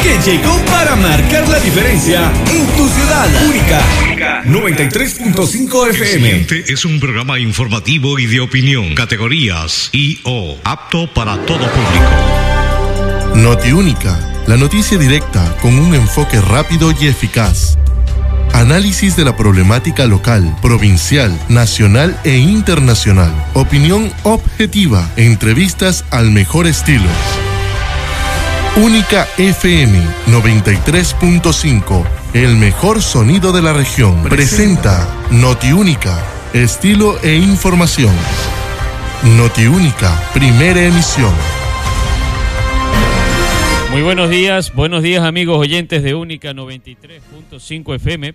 que llegó para marcar la diferencia en tu ciudad. Única 93.5 FM. El siguiente es un programa informativo y de opinión. Categorías I/O, apto para todo público. Notiúnica, la noticia directa con un enfoque rápido y eficaz. Análisis de la problemática local, provincial, nacional e internacional. Opinión objetiva. Entrevistas al mejor estilo. Única FM 93.5. El mejor sonido de la región. Presenta Notiúnica. Estilo e información. Notiúnica, primera emisión. Muy buenos días amigos oyentes de Única 93.5 FM.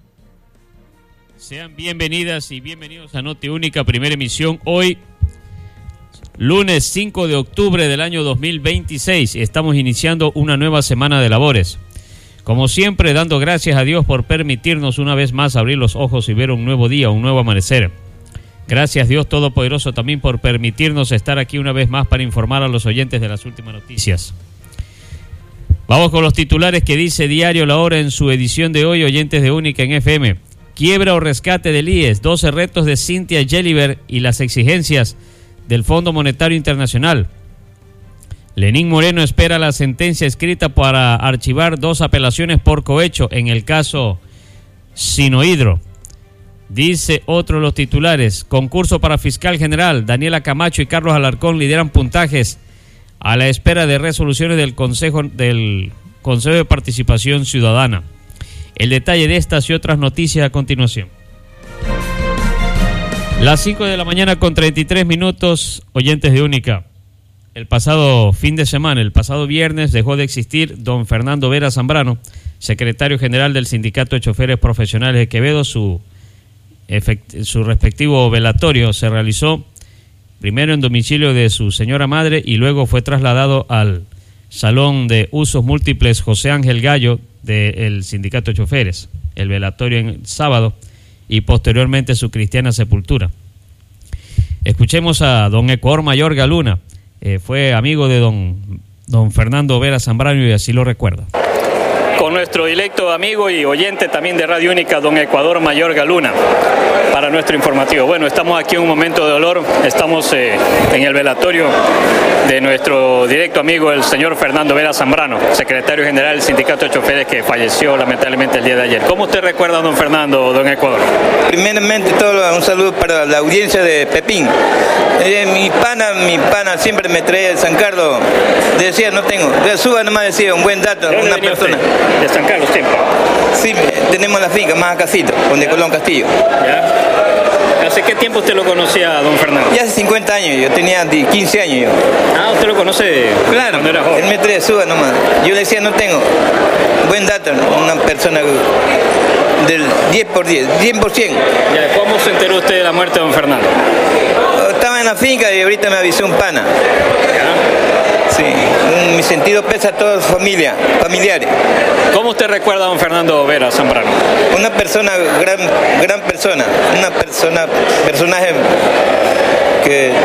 Sean bienvenidas y bienvenidos a Noti Única, primera emisión. Hoy, lunes 5 de octubre del año 2026, estamos iniciando una nueva semana de labores. Como siempre, dando gracias a Dios por permitirnos una vez más abrir los ojos y ver un nuevo día, un nuevo amanecer. Gracias Dios Todopoderoso también por permitirnos estar aquí una vez más para informar a los oyentes de las últimas noticias. Vamos con los titulares que dice Diario La Hora en su edición de hoy, oyentes de Única en FM. Quiebra o rescate del IES, 12 retos de Cynthia Gelliver y las exigencias del Fondo Monetario Internacional. Lenín Moreno espera la sentencia escrita para archivar 2 apelaciones por cohecho en el caso Sinohidro. Dice otro de los titulares, concurso para fiscal general, Daniela Camacho y Carlos Alarcón lideran puntajes a la espera de resoluciones del Consejo de Participación Ciudadana. El detalle de estas y otras noticias a continuación. Las 5 de la mañana con 33 minutos, oyentes de Única. El pasado fin de semana, el pasado viernes, dejó de existir don Fernando Vera Zambrano, secretario general del Sindicato de Choferes Profesionales de Quevedo. Su respectivo velatorio se realizó primero en domicilio de su señora madre y luego fue trasladado al Salón de Usos Múltiples José Ángel Gallo del Sindicato de Choferes. El velatorio en sábado y posteriormente su cristiana sepultura. Escuchemos a don Ecuador Mayorga Luna. Fue amigo de don Fernando Vera Zambrano y así lo recuerda. Con nuestro directo amigo y oyente también de Radio Única, don Ecuador Mayorga Luna, para nuestro informativo. Bueno, estamos aquí en un momento de dolor, estamos en el velatorio de nuestro directo amigo, el señor Fernando Vera Zambrano, secretario general del Sindicato de Choferes, que falleció lamentablemente el día de ayer. ¿Cómo usted recuerda a don Fernando, don Ecuador? Primeramente todo un saludo para la audiencia de Pepín. Mi pana siempre me traía de San Carlos, decía no tengo, de Suba nomás decía un buen dato, una persona. ¿De San Carlos siempre? Sí, tenemos la finca más acasito, donde Colón Castillo. ¿Ya? ¿Hace qué tiempo usted lo conocía a don Fernando? Ya hace 50 años, yo tenía 15 años yo. Ah, ¿usted lo conoce claro, cuando era joven? Él me traía de Suba nomás. Yo le decía no tengo, buen dato, una persona del 10 por 10, 100%. Ya, ¿cómo se enteró usted de la muerte de don Fernando? Estaba en la finca y ahorita me avisó un pana. Sí, mi sentido pesa a toda su familia, familiares. ¿Cómo usted recuerda a don Fernando Vera Zambrano? Una persona, gran persona, personaje que